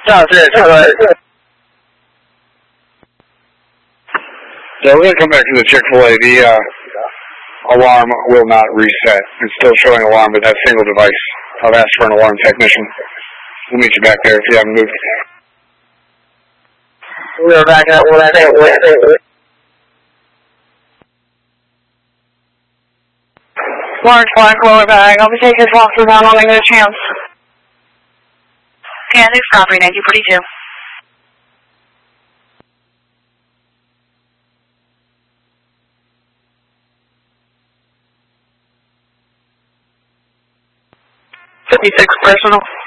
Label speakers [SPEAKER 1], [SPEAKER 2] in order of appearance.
[SPEAKER 1] Sounds good.
[SPEAKER 2] Yeah, we're going to come back to the Chick-fil-A. The alarm will not reset. It's still showing alarm with that single device. I've asked for an alarm technician. We'll meet you back there if you haven't moved.
[SPEAKER 1] We're back up.
[SPEAKER 3] Large black roller bag. I'll be taking his losses out when I get a chance. Yeah, next property, 1942.
[SPEAKER 1] $56 personal.